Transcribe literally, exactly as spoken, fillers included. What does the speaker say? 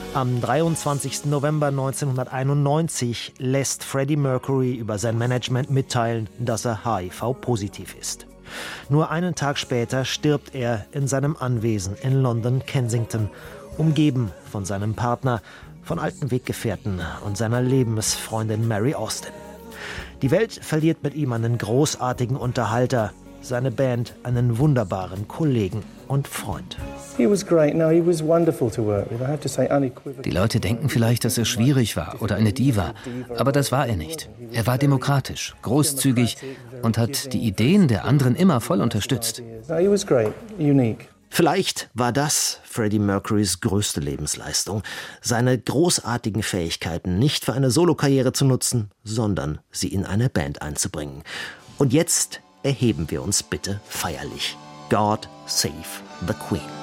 Am dreiundzwanzigsten November neunzehnhunderteinundneunzig lässt Freddie Mercury über sein Management mitteilen, dass er H I V-positiv ist. Nur einen Tag später stirbt er in seinem Anwesen in London Kensington, umgeben von seinem Partner, von alten Weggefährten und seiner Lebensfreundin Mary Austin. Die Welt verliert mit ihm einen großartigen Unterhalter, seine Band einen wunderbaren Kollegen und Freund. Die Leute denken vielleicht, dass er schwierig war oder eine Diva, aber das war er nicht. Er war demokratisch, großzügig und hat die Ideen der anderen immer voll unterstützt. Vielleicht war das Freddie Mercurys größte Lebensleistung, seine großartigen Fähigkeiten nicht für eine Solokarriere zu nutzen, sondern sie in eine Band einzubringen. Und jetzt erheben wir uns bitte feierlich. God save the Queen.